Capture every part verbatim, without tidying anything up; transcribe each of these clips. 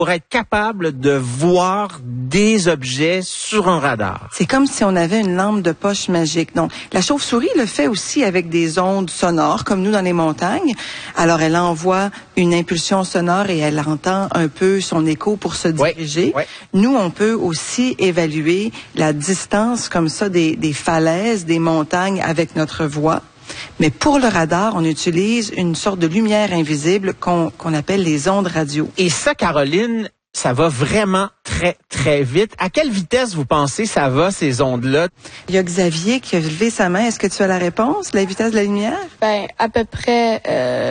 pour être capable de voir des objets sur un radar? C'est comme si on avait une lampe de poche magique. Donc, la chauve-souris le fait aussi avec des ondes sonores, comme nous dans les montagnes. Alors, elle envoie une impulsion sonore et elle entend un peu son écho pour se diriger. Ouais, ouais. Nous, on peut aussi évaluer la distance comme ça des, des falaises, des montagnes avec notre voix. Mais pour le radar, on utilise une sorte de lumière invisible qu'on qu'on appelle les ondes radio. Et ça, Caroline, ça va vraiment très, très vite. À quelle vitesse vous pensez ça va, ces ondes-là? Il y a Xavier qui a levé sa main. Est-ce que tu as la réponse, la vitesse de la lumière? Ben, à peu près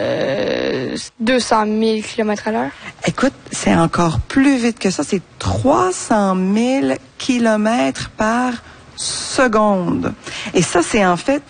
euh, deux cent mille kilomètres à l'heure. Écoute, c'est encore plus vite que ça. C'est trois cent mille kilomètres par seconde. Et ça, c'est en fait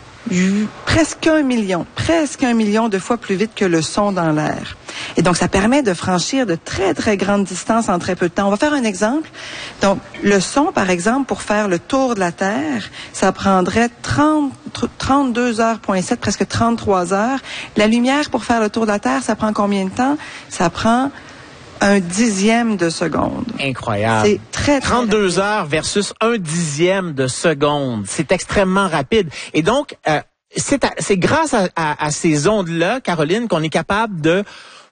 presque un million, presque un million de fois plus vite que le son dans l'air. Et donc, ça permet de franchir de très, très grandes distances en très peu de temps. On va faire un exemple. Donc, le son, par exemple, pour faire le tour de la Terre, ça prendrait trente, trente-deux heures, sept, presque trente-trois heures. La lumière, pour faire le tour de la Terre, ça prend combien de temps? Ça prend un dixième de seconde. Incroyable. C'est très, très trente-deux rapide. heures versus un dixième de seconde. C'est extrêmement rapide. Et donc, euh, c'est, à, c'est grâce à, à, à ces ondes-là, Caroline, qu'on est capable de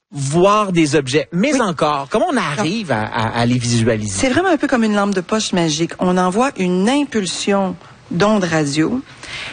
voir des objets. Mais Oui. encore, comment on arrive à, à, à les visualiser? C'est vraiment un peu comme une lampe de poche magique. On envoie une impulsion d'onde radio.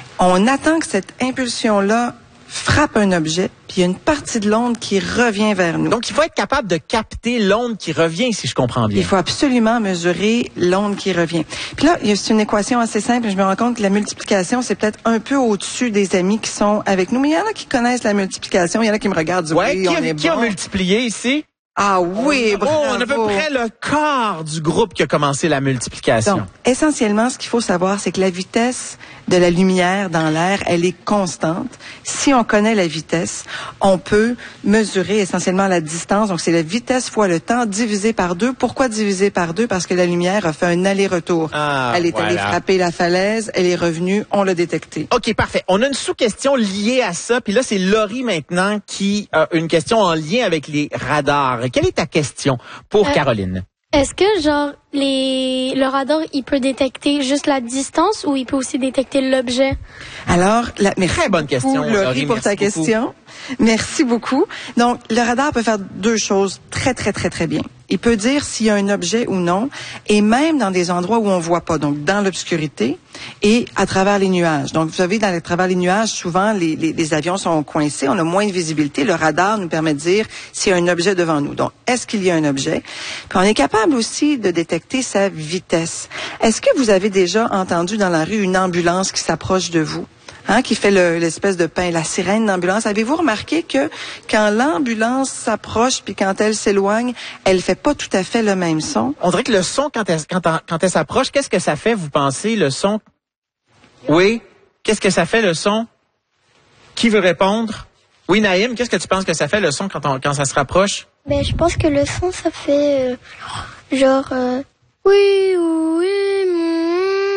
On attend que cette impulsion-là frappe un objet, puis il y a une partie de l'onde qui revient vers nous. Donc, il faut être capable de capter l'onde qui revient, si je comprends bien. Il faut absolument mesurer l'onde qui revient. Puis là, il y a c'est une équation assez simple. Je me rends compte que la multiplication, c'est peut-être un peu au-dessus des amis qui sont avec nous. Mais il y en a qui connaissent la multiplication. Il y en a qui me regardent du Ouais, oui, qui, on a, est qui bon. a multiplié ici? Ah oui, Oh, bravo. on a à peu près le quart du groupe qui a commencé la multiplication. Donc, essentiellement, ce qu'il faut savoir, c'est que la vitesse de la lumière dans l'air, elle est constante. Si on connaît la vitesse, on peut mesurer essentiellement la distance. Donc, c'est la vitesse fois le temps divisé par deux. Pourquoi divisé par deux? Parce que la lumière a fait un aller-retour. Ah, elle est voilà. allée frapper la falaise, elle est revenue, on l'a détectée. OK, parfait. On a une sous-question liée à ça. Puis là, c'est Laurie maintenant qui a une question en lien avec les radars. Quelle est ta question pour Euh, Caroline? Est-ce que, genre, les le radar, il peut détecter juste la distance ou il peut aussi détecter l'objet? Alors, la, merci Très bonne beaucoup, question, Laurie, Laurie, pour merci ta beaucoup. question. Merci beaucoup. Donc, le radar peut faire deux choses très, très, très, très bien. Il peut dire s'il y a un objet ou non, et même dans des endroits où on voit pas, donc dans l'obscurité et à travers les nuages. Donc, vous savez, dans, à travers les nuages, souvent, les, les, les avions sont coincés, on a moins de visibilité. Le radar nous permet de dire s'il y a un objet devant nous. Donc, est-ce qu'il y a un objet? Puis, on est capable aussi de détecter sa vitesse. Est-ce que vous avez déjà entendu dans la rue une ambulance qui s'approche de vous? Hein, qui fait le, l'espèce de pain, la sirène d'ambulance. Avez-vous remarqué que quand l'ambulance s'approche puis quand elle s'éloigne, elle fait pas tout à fait le même son? On dirait que le son, quand elle, quand, elle- quand elle s'approche, qu'est-ce que ça fait, vous pensez, le son? Oui? Qu'est-ce que ça fait, le son? Qui veut répondre? Oui, Naïm, qu'est-ce que tu penses que ça fait, le son, quand, on, quand ça se rapproche? Ben, je pense que le son, ça fait euh, genre euh, oui, oui, mm,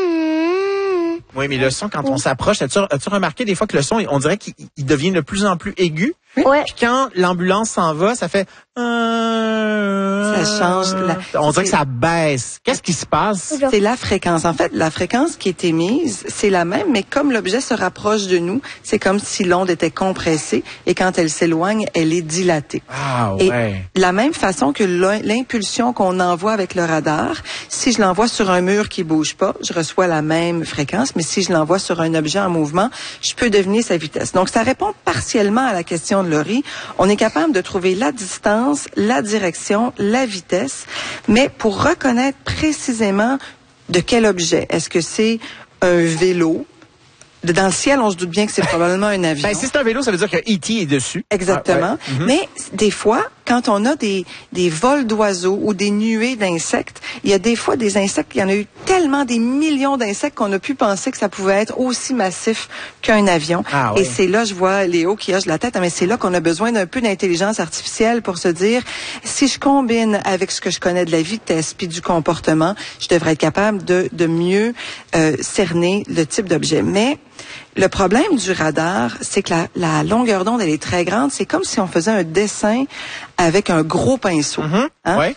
Oui, mais le son, quand on s'approche, as-tu, as-tu remarqué des fois que le son, on dirait qu'il il devient de plus en plus aigu? ouais. Puis quand l'ambulance s'en va, ça fait... Ça change la- On dirait que ça baisse. Qu'est-ce qui se passe? Genre, C'est la fréquence. En fait, la fréquence qui est émise, c'est la même, mais comme l'objet se rapproche de nous, c'est comme si l'onde était compressée et quand elle s'éloigne, elle est dilatée. Ah Et ouais. de la même façon que l'im- l'impulsion qu'on envoie avec le radar, si je l'envoie sur un mur qui bouge pas, je reçois la même fréquence, mais si je l'envoie sur un objet en mouvement, je peux deviner sa vitesse. Donc, ça répond partiellement à la question de Laurie. On est capable de trouver la distance, la direction, la vitesse, mais pour reconnaître précisément de quel objet. Est-ce que c'est un vélo? Dans le ciel, on se doute bien que c'est probablement un avion. Ben, si c'est un vélo, ça veut dire que E T est dessus. Exactement. Ah, ouais. Mhm. Mais des fois, quand on a des, des vols d'oiseaux ou des nuées d'insectes, il y a des fois des insectes, il y en a eu tellement des millions d'insectes qu'on a pu penser que ça pouvait être aussi massif qu'un avion. Ah, Et oui. c'est là, je vois Léo qui hoche la tête, mais c'est là qu'on a besoin d'un peu d'intelligence artificielle pour se dire, si je combine avec ce que je connais de la vitesse puis du comportement, je devrais être capable de, de mieux euh, cerner le type d'objet. Mais le problème du radar, c'est que la, la longueur d'onde, elle est très grande. C'est comme si on faisait un dessin avec un gros pinceau. Mhm. Hein? Ouais.